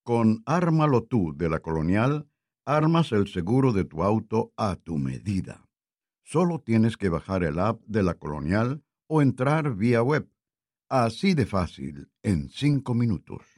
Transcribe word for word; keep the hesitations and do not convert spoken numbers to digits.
Con Ármalo tú de la Colonial, armas el seguro de tu auto a tu medida. Solo tienes que bajar el app de la Colonial o entrar vía web. Así de fácil, en cinco minutos.